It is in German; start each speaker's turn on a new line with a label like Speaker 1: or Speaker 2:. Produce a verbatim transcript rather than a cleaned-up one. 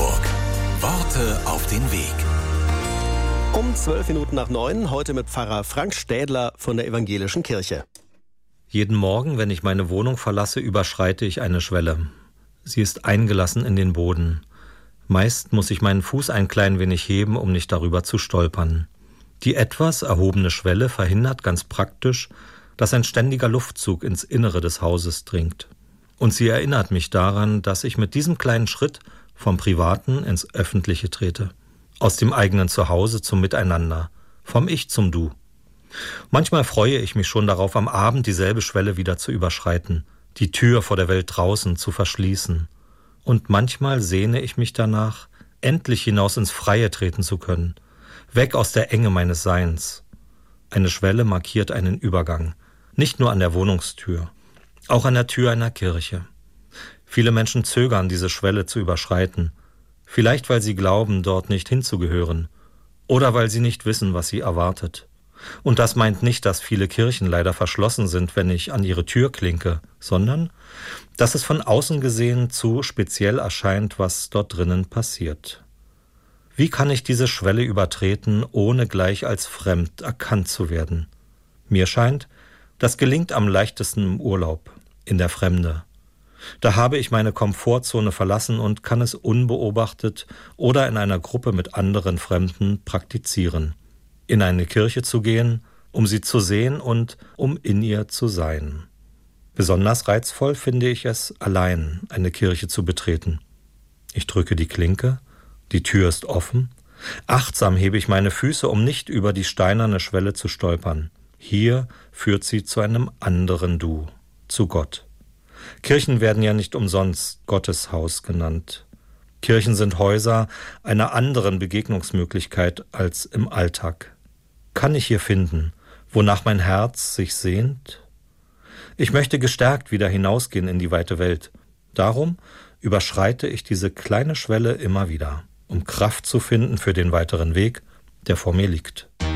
Speaker 1: Hamburg. Worte auf den Weg.
Speaker 2: Um zwölf Minuten nach neun, heute mit Pfarrer Frank Städler von der Evangelischen Kirche.
Speaker 3: Jeden Morgen, wenn ich meine Wohnung verlasse, überschreite ich eine Schwelle. Sie ist eingelassen in den Boden. Meist muss ich meinen Fuß ein klein wenig heben, um nicht darüber zu stolpern. Die etwas erhobene Schwelle verhindert ganz praktisch, dass ein ständiger Luftzug ins Innere des Hauses dringt. Und sie erinnert mich daran, dass ich mit diesem kleinen Schritt vom Privaten ins Öffentliche trete. Aus dem eigenen Zuhause zum Miteinander, vom Ich zum Du. Manchmal freue ich mich schon darauf, am Abend dieselbe Schwelle wieder zu überschreiten, die Tür vor der Welt draußen zu verschließen. Und manchmal sehne ich mich danach, endlich hinaus ins Freie treten zu können, weg aus der Enge meines Seins. Eine Schwelle markiert einen Übergang, nicht nur an der Wohnungstür, auch an der Tür einer Kirche. Viele Menschen zögern, diese Schwelle zu überschreiten, vielleicht weil sie glauben, dort nicht hinzugehören oder weil sie nicht wissen, was sie erwartet. Und das meint nicht, dass viele Kirchen leider verschlossen sind, wenn ich an ihre Tür klinke, sondern dass es von außen gesehen zu speziell erscheint, was dort drinnen passiert. Wie kann ich diese Schwelle übertreten, ohne gleich als fremd erkannt zu werden? Mir scheint, das gelingt am leichtesten im Urlaub, in der Fremde. Da habe ich meine Komfortzone verlassen und kann es unbeobachtet oder in einer Gruppe mit anderen Fremden praktizieren. In eine Kirche zu gehen, um sie zu sehen und um in ihr zu sein. Besonders reizvoll finde ich es, allein eine Kirche zu betreten. Ich drücke die Klinke, die Tür ist offen. Achtsam hebe ich meine Füße, um nicht über die steinerne Schwelle zu stolpern. Hier führt sie zu einem anderen Du, zu Gott. Kirchen werden ja nicht umsonst Gotteshaus genannt. Kirchen sind Häuser einer anderen Begegnungsmöglichkeit als im Alltag. Kann ich hier finden, wonach mein Herz sich sehnt? Ich möchte gestärkt wieder hinausgehen in die weite Welt. Darum überschreite ich diese kleine Schwelle immer wieder, um Kraft zu finden für den weiteren Weg, der vor mir liegt.